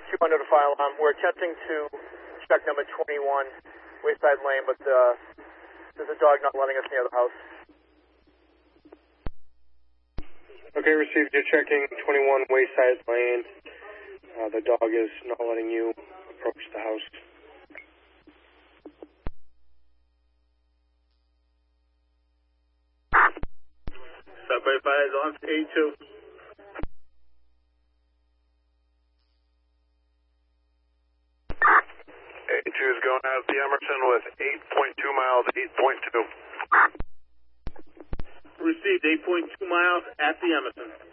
2 under the file. We're attempting to check number 21, Wayside Lane, but there's a dog not letting us near the house. Okay, received. You're checking 21 Wayside Lane. The dog is not letting you approach the house. Subway 5 is on to 82. A2 is going out of the Emerson with 8.2 miles, 8.2. Received 8.2 miles at the Emerson.